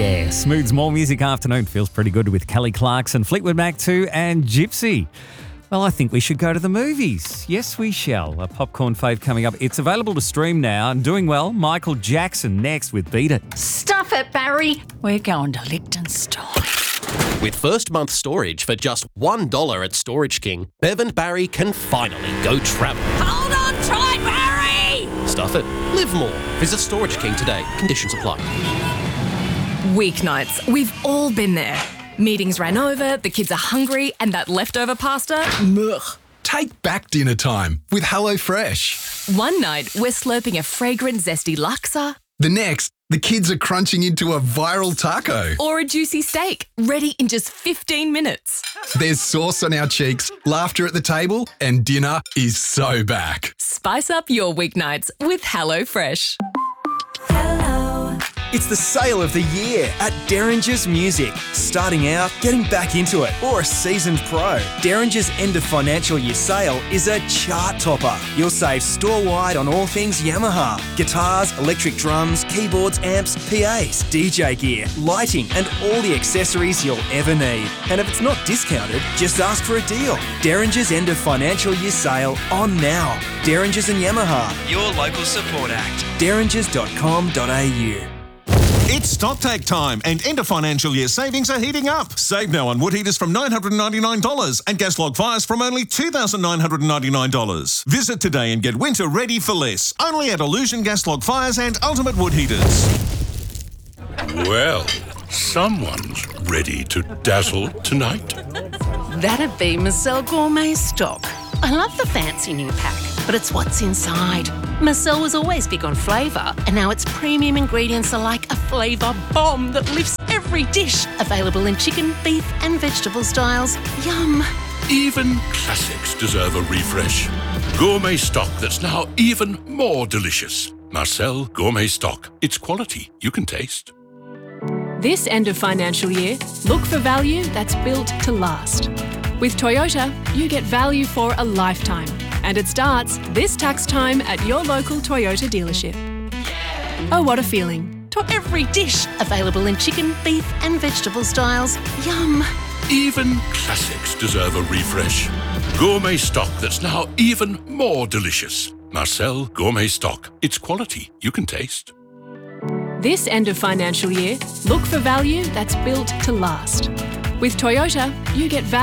Yeah, Smooth's More Music Afternoon feels pretty good with Kelly Clarkson, Fleetwood Mac 2 and Gypsy. Well, I think we should go to the movies. Yes, we shall. A popcorn fave coming up. It's available to stream now and doing well. Michael Jackson next with Beat It. Stuff it, Barry. We're going to Liechtenstein. With first month storage for just $1 at Storage King, Bev and Barry can finally go travel. Hold on tight, Barry! Stuff it. Live more. Visit Storage King today. Conditions apply. Weeknights. We've all been there. Meetings ran over, the kids are hungry, and that leftover pasta? Ugh. Take back dinner time with HelloFresh. One night, we're slurping a fragrant, zesty laksa. The next, the kids are crunching into a viral taco. Or a juicy steak, ready in just 15 minutes. There's sauce on our cheeks, laughter at the table, and dinner is so back. Spice up your weeknights with HelloFresh. It's the sale of the year at Derringer's Music. Starting out, getting back into it, or a seasoned pro. Derringer's end of financial year sale is a chart topper. You'll save store-wide on all things Yamaha. Guitars, electric drums, keyboards, amps, PAs, DJ gear, lighting, and all the accessories you'll ever need. And if it's not discounted, just ask for a deal. Derringer's end of financial year sale on now. Derringer's and Yamaha, your local support act. derringers.com.au. It's stocktake time and end of financial year savings are heating up. Save now on wood heaters from $999 and gas log fires from only $2,999. Visit today and get winter ready for less. Only at Illusion Gas Log Fires and Ultimate Wood Heaters. Well, someone's ready to dazzle tonight. That'd be Marcel Gourmet Stock. I love the fancy new pack, but it's what's inside. Marcel was always big on flavour, and now its premium ingredients are like a flavour bomb that lifts every dish. Available in chicken, beef and vegetable styles. Yum! Even classics deserve a refresh. Gourmet stock that's now even more delicious. Marcel Gourmet Stock. It's quality you can taste. This end of financial year, look for value that's built to last. With Toyota, you get value for a lifetime. And it starts this tax time at your local Toyota dealership. Oh, what a feeling. To every dish. Available in chicken, beef and vegetable styles. Yum! Even classics deserve a refresh. Gourmet stock that's now even more delicious. Marcel Gourmet Stock. It's quality you can taste. This end of financial year, look for value that's built to last. With Toyota, you get value